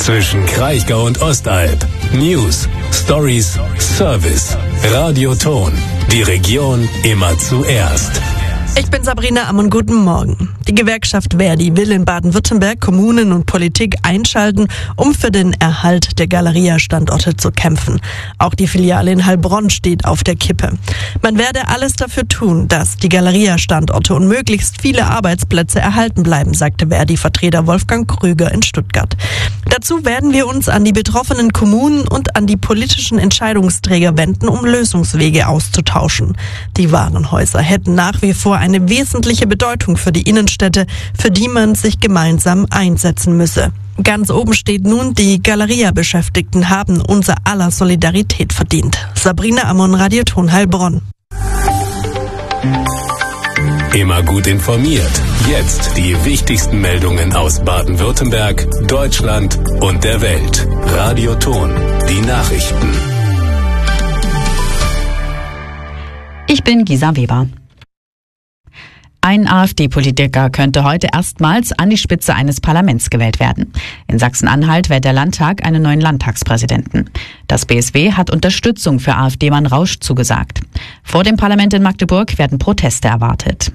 zwischen Kraichgau und Ostalb. News, Stories, Service. Radio Ton. Die Region immer zuerst. Ich bin Sabrina Ammon, guten Morgen. Die Gewerkschaft Verdi will in Baden-Württemberg Kommunen und Politik einschalten, um für den Erhalt der Galeria-Standorte zu kämpfen. Auch die Filiale in Heilbronn steht auf der Kippe. Man werde alles dafür tun, dass die Galeria-Standorte und möglichst viele Arbeitsplätze erhalten bleiben, sagte Verdi-Vertreter Wolfgang Krüger in Stuttgart. Dazu werden wir uns an die betroffenen Kommunen und an die politischen Entscheidungsträger wenden, um Lösungswege auszutauschen. Die Warenhäuser hätten nach wie vor eine wesentliche Bedeutung für die Innenstädte, für die man sich gemeinsam einsetzen müsse. Ganz oben steht nun, die Galeria-Beschäftigten haben unser aller Solidarität verdient. Sabrina Ammon, Radio Ton Heilbronn. Immer gut informiert. Jetzt die wichtigsten Meldungen aus Baden-Württemberg, Deutschland und der Welt. Radio Ton, die Nachrichten. Ich bin Gisa Weber. Ein AfD-Politiker könnte heute erstmals an die Spitze eines Parlaments gewählt werden. In Sachsen-Anhalt wählt der Landtag einen neuen Landtagspräsidenten. Das BSW hat Unterstützung für AfD-Mann Rausch zugesagt. Vor dem Parlament in Magdeburg werden Proteste erwartet.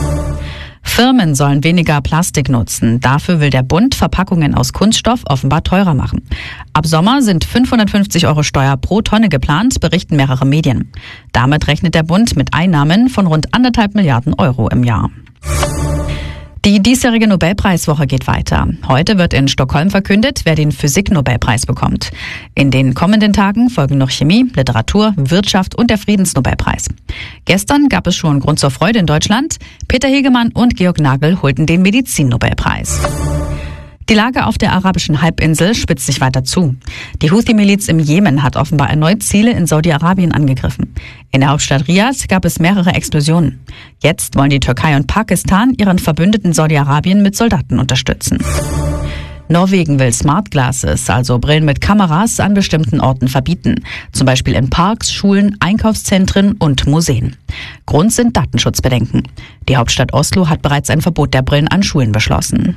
Firmen sollen weniger Plastik nutzen. Dafür will der Bund Verpackungen aus Kunststoff offenbar teurer machen. Ab Sommer sind 550 € Steuer pro Tonne geplant, berichten mehrere Medien. Damit rechnet der Bund mit Einnahmen von rund 1,5 Milliarden € im Jahr. Die diesjährige Nobelpreiswoche geht weiter. Heute wird in Stockholm verkündet, wer den Physik-Nobelpreis bekommt. In den kommenden Tagen folgen noch Chemie, Literatur, Wirtschaft und der Friedensnobelpreis. Gestern gab es schon Grund zur Freude in Deutschland. Peter Hegemann und Georg Nagel holten den Medizin-Nobelpreis. Die Lage auf der arabischen Halbinsel spitzt sich weiter zu. Die Houthi-Miliz im Jemen hat offenbar erneut Ziele in Saudi-Arabien angegriffen. In der Hauptstadt Riyadh gab es mehrere Explosionen. Jetzt wollen die Türkei und Pakistan ihren Verbündeten Saudi-Arabien mit Soldaten unterstützen. Norwegen will Smart Glasses, also Brillen mit Kameras, an bestimmten Orten verbieten. Zum Beispiel in Parks, Schulen, Einkaufszentren und Museen. Grund sind Datenschutzbedenken. Die Hauptstadt Oslo hat bereits ein Verbot der Brillen an Schulen beschlossen.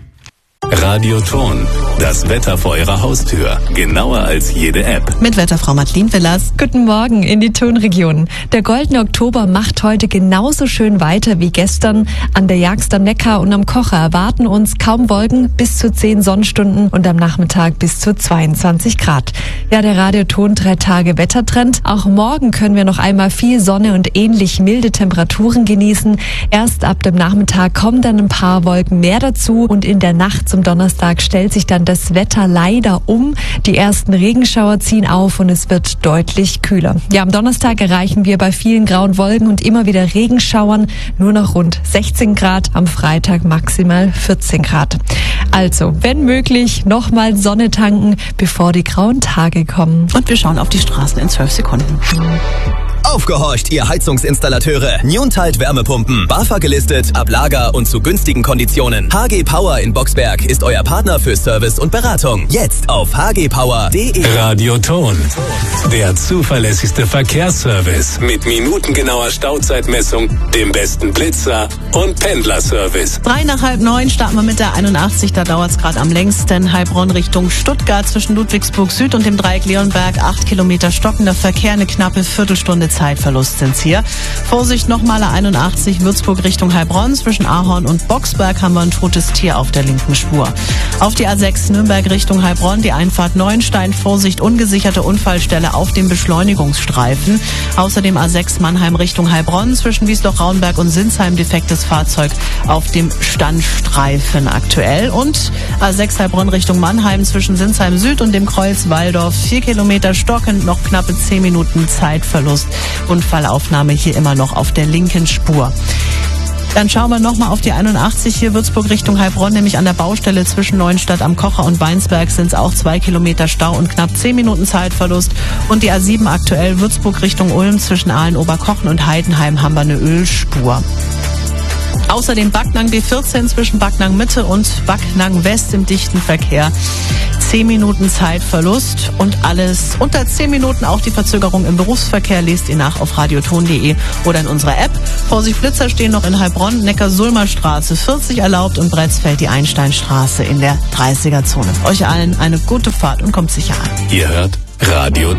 Radio Ton, das Wetter vor Ihrer Haustür, genauer als jede App. Mit Wetterfrau Madeleine Willers. Guten Morgen in die Tonregion. Der goldene Oktober macht heute genauso schön weiter wie gestern. An der Jagst am Neckar und am Kocher erwarten uns kaum Wolken, bis zu 10 Sonnenstunden und am Nachmittag bis zu 22 Grad. Ja, der Radio Ton 3 Tage Wettertrend. Auch morgen können wir noch einmal viel Sonne und ähnlich milde Temperaturen genießen. Erst ab dem Nachmittag kommen dann ein paar Wolken mehr dazu und in der Nacht zum Donnerstag stellt sich dann das Wetter leider um. Die ersten Regenschauer ziehen auf und es wird deutlich kühler. Ja, am Donnerstag erreichen wir bei vielen grauen Wolken und immer wieder Regenschauern nur noch rund 16 Grad, am Freitag maximal 14 Grad. Also, wenn möglich, nochmal Sonne tanken, bevor die grauen Tage kommen. Und wir schauen auf die Straßen in 12 Sekunden. Aufgehorcht, ihr Heizungsinstallateure. Newntide Wärmepumpen. BAFA gelistet, ab Lager und zu günstigen Konditionen. HG Power in Boxberg ist euer Partner für Service und Beratung. Jetzt auf hgpower.de. Radio Ton, der zuverlässigste Verkehrsservice mit minutengenauer Stauzeitmessung, dem besten Blitzer und Pendlerservice. 3 nach halb 9 starten wir mit der 81, da dauert es gerade am längsten. Heilbronn Richtung Stuttgart zwischen Ludwigsburg Süd und dem Dreieck Leonberg. 8 Kilometer stockender Verkehr, eine knappe Viertelstunde Zeitverlust sind's hier. Vorsicht nochmal A81 Würzburg Richtung Heilbronn. Zwischen Ahorn und Boxberg haben wir ein totes Tier auf der linken Spur. Auf die A6 Nürnberg Richtung Heilbronn, die Einfahrt Neuenstein. Vorsicht, ungesicherte Unfallstelle auf dem Beschleunigungsstreifen. Außerdem A6 Mannheim Richtung Heilbronn. Zwischen Wiesloch-Raunberg und Sinsheim defektes Fahrzeug auf dem Standstreifen aktuell. Und A6 Heilbronn Richtung Mannheim zwischen Sinsheim Süd und dem Kreuz Walldorf. 4 Kilometer stockend, noch knappe 10 Minuten Zeitverlust. Unfallaufnahme hier immer noch auf der linken Spur. Dann schauen wir nochmal auf die 81 hier Würzburg Richtung Heilbronn, nämlich an der Baustelle zwischen Neuenstadt am Kocher und Weinsberg sind es auch 2 Kilometer Stau und knapp 10 Minuten Zeitverlust. Und die A7 aktuell Würzburg Richtung Ulm zwischen Aalen-Oberkochen und Heidenheim haben wir eine Ölspur. Außerdem Backnang B14 zwischen Backnang Mitte und Backnang West im dichten Verkehr. 10 Minuten Zeitverlust und alles unter 10 Minuten, auch die Verzögerung im Berufsverkehr, lest ihr nach auf radioton.de oder in unserer App. Vorsicht, Blitzer stehen noch in Heilbronn, Neckar-Sulmer Straße 40 erlaubt und Bretzfeld die Einsteinstraße in der 30er-Zone. Euch allen eine gute Fahrt und kommt sicher an. Ihr hört Radio